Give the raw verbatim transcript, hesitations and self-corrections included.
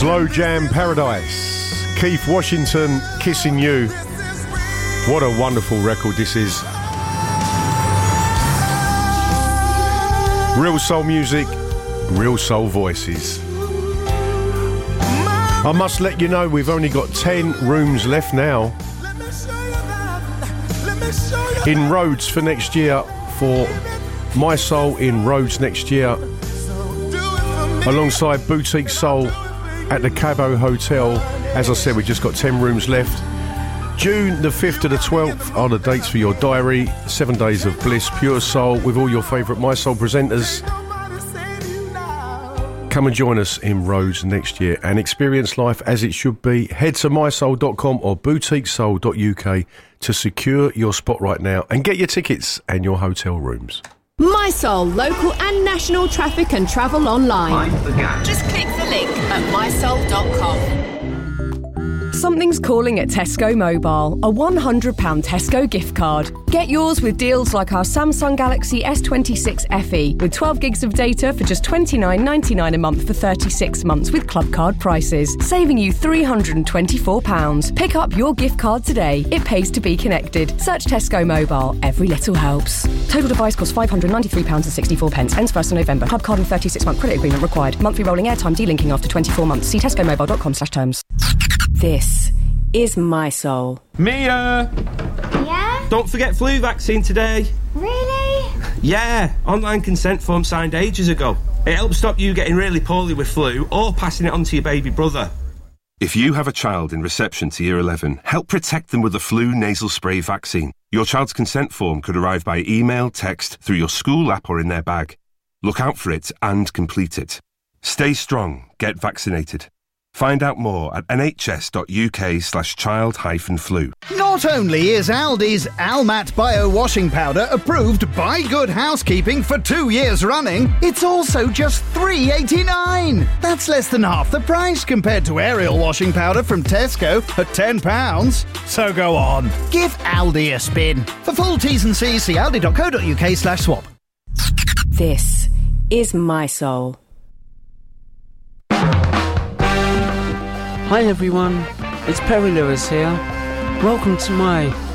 Slow Jam Paradise. Keith Washington, Kissing You. What a wonderful record this is. Real soul music, real soul voices. I must let you know we've only got ten rooms left now in Rhodes for next year, for My Soul in Rhodes next year, alongside Boutique Soul at the Cabo Hotel. As I said, we've just got ten rooms left. June the fifth to the twelfth are the dates for your diary. Seven days of bliss, pure soul, with all your favourite My Soul presenters. Come and join us in Rhodes next year and experience life as it should be. Head to my soul dot com or boutique soul dot u k to secure your spot right now and get your tickets and your hotel rooms. My Soul, local and national traffic and travel online. Just click the link at my soul dot com. Something's calling at Tesco Mobile. A one hundred pounds Tesco gift card. Get yours with deals like our Samsung Galaxy S twenty-six F E with twelve gigs of data for just twenty-nine ninety-nine a month for thirty-six months with club card prices, saving you three hundred twenty-four pounds. Pick up your gift card today. It pays to be connected. Search Tesco Mobile. Every little helps. Total device costs five hundred ninety-three pounds sixty-four. Ends first of November. Club card and thirty-six month credit agreement required. Monthly rolling airtime delinking after twenty-four months. See tesco mobile dot com slash terms. This is My Soul. Mia! Yeah? Don't forget flu vaccine today. Really? Yeah, online consent form signed ages ago. It helps stop you getting really poorly with flu or passing it on to your baby brother. If you have a child in reception to year eleven, help protect them with the flu nasal spray vaccine. Your child's consent form could arrive by email, text, through your school app or in their bag. Look out for it and complete it. Stay strong. Get vaccinated. Find out more at nhs.uk slash child hyphen flu. Not only is Aldi's Almat Bio Washing Powder approved by Good Housekeeping for two years running, it's also just three eighty-nine. That's less than half the price compared to Ariel Washing Powder from Tesco at ten pounds. So go on, give Aldi a spin. For full T's and C's, see aldi.co.uk slash swap. This is My Soul. Hi everyone, it's Perry Lewis here. Welcome to my